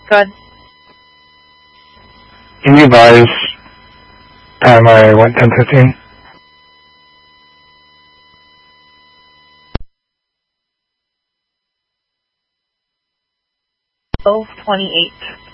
Good. Can you advise time I went 10:15? 12:28.